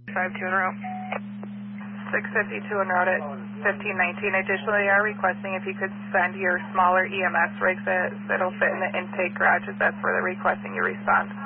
52 en route. 652 en route at 1519. Additionally, we are requesting if you could send your smaller EMS rigs that'll fit in the intake garages. That's where they're requesting you respond.